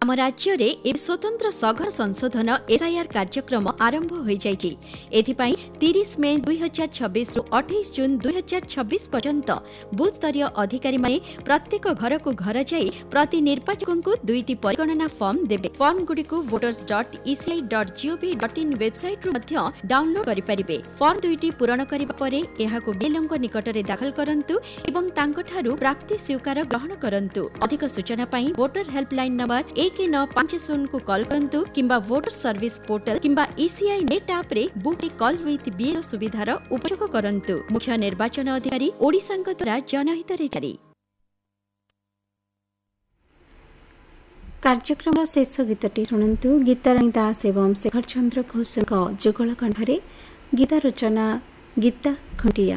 आम राज्य रे ए स्वतंत्र सघर संशोधन एसआईआर कार्यक्रम आरंभ हो जाइछि। एथिपाई 30 मे 2026 रु 28 जून 2026 पर्यंत बूथ स्तरीय अधिकारी माने प्रत्येक घर को घर जाई प्रति निर्वाचक को 2टी परिगणना फॉर्म देबे। फॉर्म गुडी को voters.eci.gov.in वेबसाइट रु मध्य डाउनलोड करि परिबे। फॉर्म 2टी पूरण करिबा परे एहाको बिएलओ निकट रे दाखल करंतु एवं तांको ठारू प्राप्ति स्वीकार ग्रहण करंतु। अधिक सूचना पाई वोटर हेल्पलाइन नंबर 1950 को कॉल करंतु किंबा वोटर सर्विस पोर्टल किंबा ईसीआई नेट ऐप रे बुक कॉल विथ बीएलओ सुविधार उपयोग करंतु। मुख्य निर्वाचन अधिकारी ओडिशांक द्वारा जनहित रे जारी। कार्यक्रम शेष गीतटी शुणु। गीताराणी दास एवं शेखर चंद्र घोष जुगल कंठरे गीता रचना गीता खंडिया।